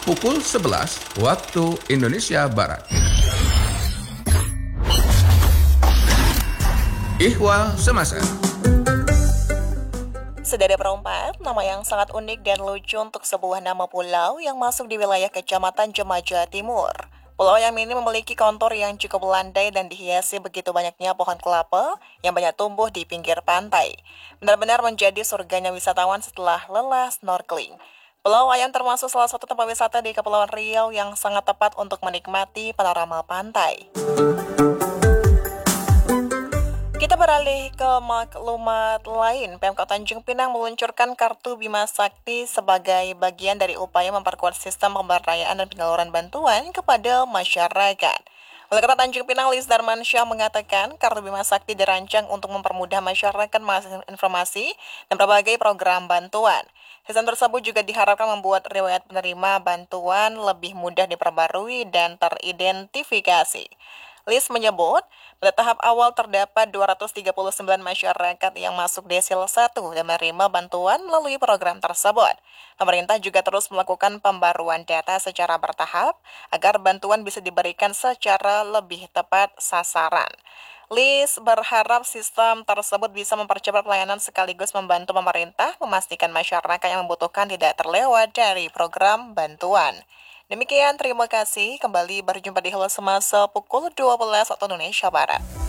pukul 11 waktu Indonesia Barat. Ihwal Semasa. Sedada perempat, nama yang sangat unik dan lucu untuk sebuah nama pulau yang masuk di wilayah Kecamatan Jemaja Timur. Pulau yang ini memiliki kontur yang cukup landai dan dihiasi begitu banyaknya pohon kelapa yang banyak tumbuh di pinggir pantai. Benar-benar menjadi surganya wisatawan setelah lelah snorkeling. Pulau Wayan termasuk salah satu tempat wisata di Kepulauan Riau yang sangat tepat untuk menikmati panorama pantai. Kita beralih ke maklumat lain. Pemkot Tanjung Pinang meluncurkan Kartu Bima Sakti sebagai bagian dari upaya memperkuat sistem pemberdayaan dan penyaluran bantuan kepada masyarakat. Wali Kota Tanjung Pinang Lis Darmansyah mengatakan Kartu Bima Sakti dirancang untuk mempermudah masyarakat mengakses informasi dan berbagai program bantuan. Sistem tersebut juga diharapkan membuat riwayat penerima bantuan lebih mudah diperbarui dan teridentifikasi. Lis menyebut, pada tahap awal terdapat 239 masyarakat yang masuk desil 1 dan menerima bantuan melalui program tersebut. Pemerintah juga terus melakukan pembaruan data secara bertahap agar bantuan bisa diberikan secara lebih tepat sasaran. Lis berharap sistem tersebut bisa mempercepat pelayanan sekaligus membantu pemerintah memastikan masyarakat yang membutuhkan tidak terlewat dari program bantuan. Demikian, terima kasih. Kembali berjumpa di Halo Semasa pukul 12 waktu Indonesia Barat.